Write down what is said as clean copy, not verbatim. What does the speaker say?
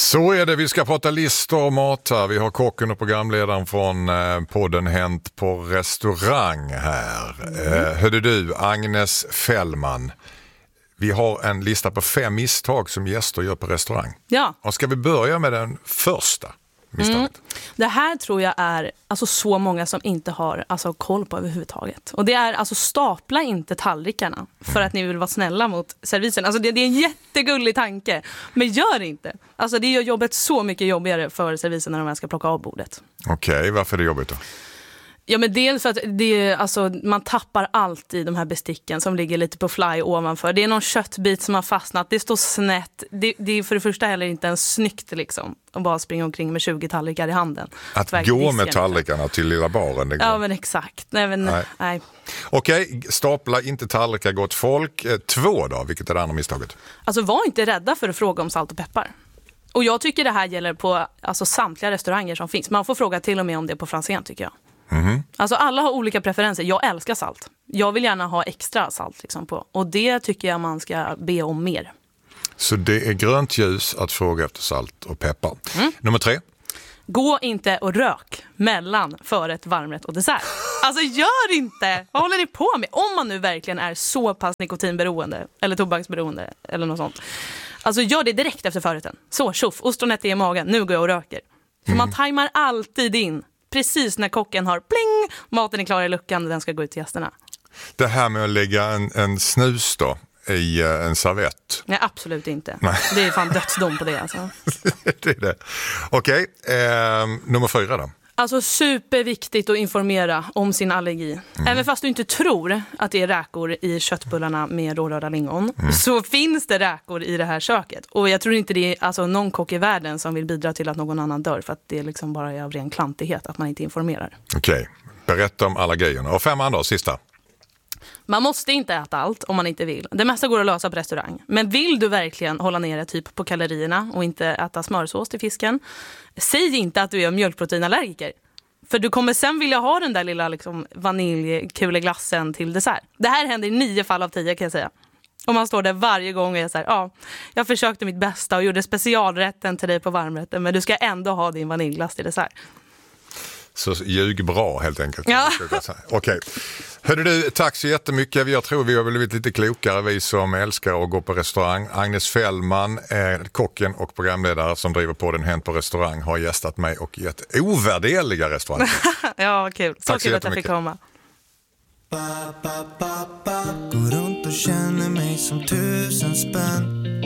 Så är det, vi ska prata listor och mat här. Vi har kocken och programledaren från podden Hänt på restaurang här. Hörde du, Agnes Fällman. Vi har en lista på 5 misstag som gäster gör på restaurang. Ja. Och ska vi börja med den första misstaget? Det här tror jag är så många som inte har koll på överhuvudtaget. Och det är stapla inte tallrikarna för att ni vill vara snälla mot servisen. Det är en jättegullig tanke, men gör inte. Det gör jobbet så mycket jobbigare för servisen när de ska plocka av bordet. Okej, varför är det jobbigt då? Ja, men dels för att man tappar alltid de här besticken som ligger lite på fly ovanför. Det är någon köttbit som har fastnat, det står snett. Det är för det första heller inte en snyggt liksom att bara springa omkring med 20 tallrikar i handen. Att gå med tallrikarna till lilla baren. Ja, men exakt. Nej. Okej, stapla inte tallrikar, gott folk. 2 då, vilket är det andra misstaget? Var inte rädda för att fråga om salt och peppar. Och jag tycker det här gäller på samtliga restauranger som finns. Man får fråga till och med om det på Franzén, tycker jag. Alla har olika preferenser. Jag älskar salt. Jag vill gärna ha extra salt liksom på. Och det tycker jag man ska be om mer. Så det är grönt ljus att fråga efter salt och peppar. Nummer 3. Gå inte och rök mellan förrätt, varmrätt och dessert. Gör inte! Vad håller ni på med? Om man nu verkligen är så pass nikotinberoende eller tobaksberoende eller något sånt. Gör det direkt efter förrätten. Så, tjoff, ostronet är i magen. Nu går jag och röker. För man tajmar alltid in. Precis när kocken har pling, maten är klar i luckan och den ska gå ut till gästerna. Det här med att lägga en snus då i en servett? Nej, absolut inte. Nej. Det är fan dödsdom på det Det är det. Okej, nummer 4 då? Superviktigt att informera om sin allergi. Även fast du inte tror att det är räkor i köttbullarna med rårörda lingon så finns det räkor i det här köket. Och jag tror inte det är någon kock i världen som vill bidra till att någon annan dör, för att det är liksom bara av ren klantighet att man inte informerar. Okej, berätta om allergierna. Och 5 andra, sista. Man måste inte äta allt om man inte vill. Det mesta går att lösa på restaurang. Men vill du verkligen hålla ner typ på kalorierna och inte äta smörsås till fisken, säg inte att du är mjölkproteinallergiker. För du kommer sen vilja ha den där lilla vaniljkuleglassen till dessert. Det här händer i 9 fall av 10, kan jag säga. Och man står där varje gång och är så här, jag försökte mitt bästa och gjorde specialrätten till dig på varmrätten, men du ska ändå ha din vaniljglass till dessert. Så ljug bra helt enkelt. Ja. Okej. Hörde du, tack så jättemycket. Jag tror vi har blivit lite klokare, vi som älskar att gå på restaurang. Agnes Fällman, kocken och programledare som driver på den Hänt på restaurang, har gästat mig och gett ovärderliga restauranger. Ja, kul. Så kul att jag fick komma. Går runt och känner mig som 1000 spänn.